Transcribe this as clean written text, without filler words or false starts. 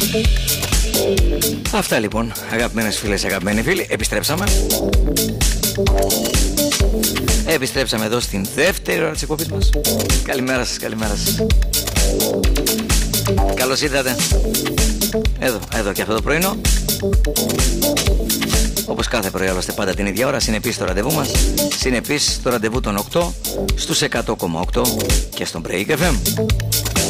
Αυτά λοιπόν, αγαπημένες φίλες, αγαπημένοι φίλοι. Επιστρέψαμε εδώ στην δεύτερη ώρα της εκπομπής μας. Καλημέρα σας, καλημέρα σας. Καλώς ήρθατε. Εδώ και αυτό το πρωινό. Όπως κάθε πρωί, άλλωστε πάντα την ίδια ώρα, συνεπείς το ραντεβού μας. Συνεπείς το ραντεβού των 8 στους 100,8 και στον Break FM.